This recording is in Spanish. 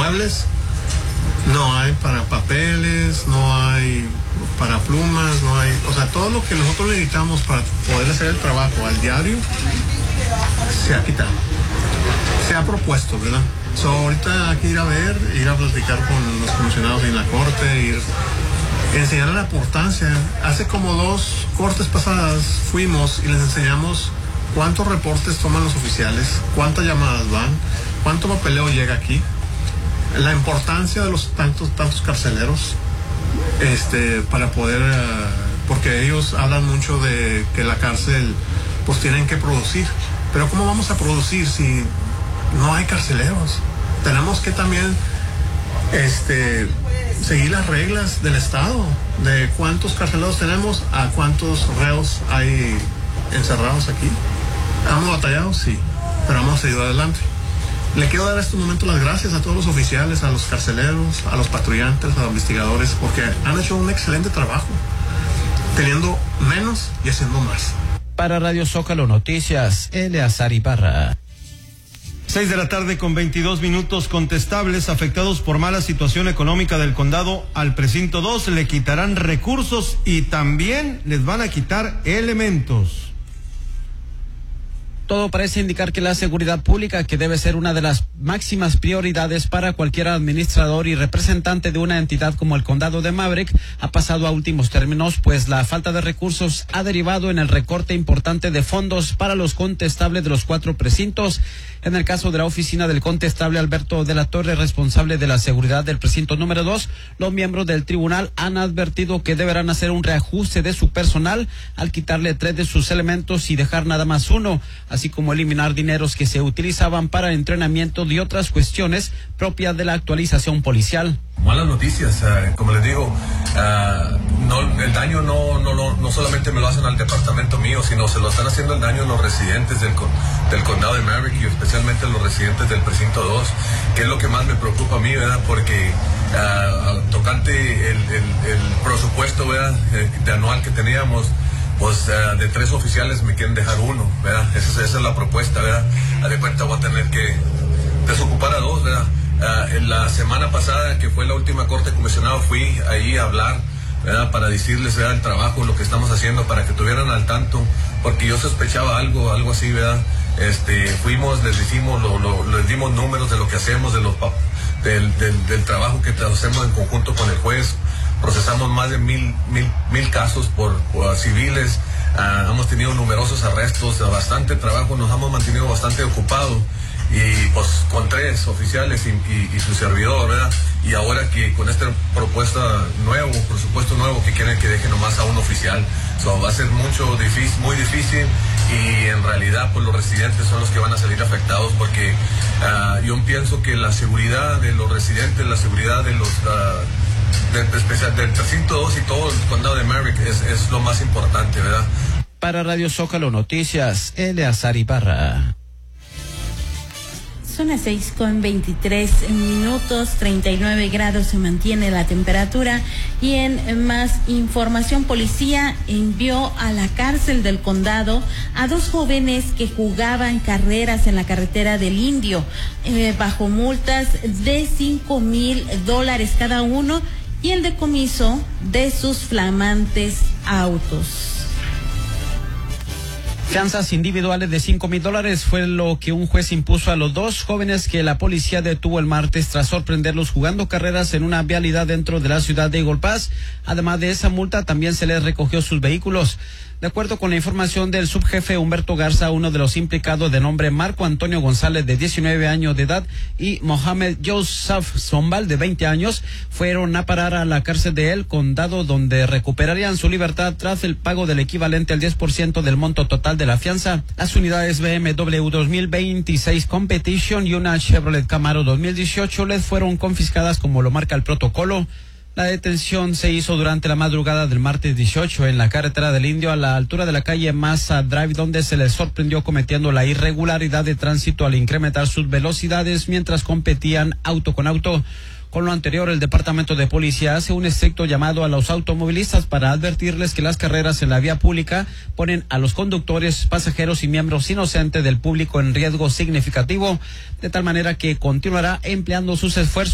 muebles, no hay para papeles, no hay para plumas, no hay, o sea, todo lo que nosotros necesitamos para poder hacer el trabajo al diario se ha quitado, se ha propuesto, ¿verdad? Ahorita hay que ir a ver, ir a platicar con los comisionados en la corte, enseñar la importancia. Hace como 2 cortes pasadas fuimos y les enseñamos cuántos reportes toman los oficiales, cuántas llamadas van, cuánto papeleo llega aquí, la importancia de los tantos carceleros, para poder, porque ellos hablan mucho de que la cárcel pues tienen que producir, pero ¿cómo vamos a producir si no hay carceleros? Tenemos que también seguir las reglas del Estado, de cuántos carceleros tenemos, a cuántos reos hay encerrados aquí. ¿Hemos batallado? Sí, pero hemos seguido adelante. Le quiero dar en este momento las gracias a todos los oficiales, a los carceleros, a los patrullantes, a los investigadores, porque han hecho un excelente trabajo, teniendo menos y haciendo más. Para Radio Zócalo Noticias, Eleazar Ibarra. 6:22 p.m. Contestables afectados por mala situación económica del condado al precinto 2 le quitarán recursos y también les van a quitar elementos. Todo parece indicar que la seguridad pública, que debe ser una de las máximas prioridades para cualquier administrador y representante de una entidad como el condado de Maverick, ha pasado a últimos términos, pues la falta de recursos ha derivado en el recorte importante de fondos para los contestables de los 4 precintos. En el caso de la oficina del contestable Alberto de la Torre, responsable de la seguridad del precinto número 2, los miembros del tribunal han advertido que deberán hacer un reajuste de su personal al quitarle 3 de sus elementos y dejar nada más 1, así como eliminar dineros que se utilizaban para entrenamiento y otras cuestiones propias de la actualización policial. Malas noticias, como les digo, el daño no solamente me lo hacen al departamento mío, sino se lo están haciendo el daño a los residentes del condado de Maverick y especialmente a los residentes del precinto 2, que es lo que más me preocupa a mí, ¿verdad? Porque tocante el presupuesto, ¿verdad? De anual que teníamos, pues de 3 oficiales me quieren dejar 1, ¿verdad? Esa es la propuesta, ¿verdad? A de cuenta voy a tener que desocupar a 2, ¿verdad? En la semana pasada, que fue la última corte de comisionado, fui ahí a hablar, ¿verdad? Para decirles, ¿verdad? El trabajo, lo que estamos haciendo, para que estuvieran al tanto, porque yo sospechaba algo así, ¿verdad? Fuimos, les dimos números de lo que hacemos, del trabajo que hacemos en conjunto con el juez. Procesamos más de 1,000 casos por civiles, hemos tenido numerosos arrestos, bastante trabajo, nos hemos mantenido bastante ocupados. Y pues con 3 oficiales y su servidor, ¿verdad? Y ahora que con esta presupuesto nuevo que quieren que deje nomás a 1 oficial, va a ser muy difícil, y en realidad pues los residentes son los que van a salir afectados, porque yo pienso que la seguridad de los residentes, la seguridad de los del precinto 2 y todo el condado de Maverick es lo más importante, ¿verdad? Para Radio Zócalo Noticias, Eleazar Ibarra. Son las 6:23 p.m, 39 grados se mantiene la temperatura. Y en más información, policía envió a la cárcel del condado a 2 jóvenes que jugaban carreras en la carretera del Indio, bajo multas de $5,000 cada uno y el decomiso de sus flamantes autos. Fianzas individuales de $5,000 fue lo que un juez impuso a los 2 jóvenes que la policía detuvo el martes tras sorprenderlos jugando carreras en una vialidad dentro de la ciudad de Eagle Pass. Además de esa multa, también se les recogió sus vehículos. De acuerdo con la información del subjefe Humberto Garza, uno de los implicados, de nombre Marco Antonio González, de 19 años de edad, y Mohamed Joseph Zombal, de 20 años, fueron a parar a la cárcel de El Condado, donde recuperarían su libertad tras el pago del equivalente al 10% del monto total de la fianza. Las unidades BMW 2026 Competition y una Chevrolet Camaro 2018 les fueron confiscadas como lo marca el protocolo. La detención se hizo durante la madrugada del martes 18 en la carretera del Indio, a la altura de la calle Massa Drive, donde se les sorprendió cometiendo la irregularidad de tránsito al incrementar sus velocidades mientras competían auto con auto. Con lo anterior, el Departamento de Policía hace un estricto llamado a los automovilistas para advertirles que las carreras en la vía pública ponen a los conductores, pasajeros y miembros inocentes del público en riesgo significativo, de tal manera que continuará empleando sus esfuerzos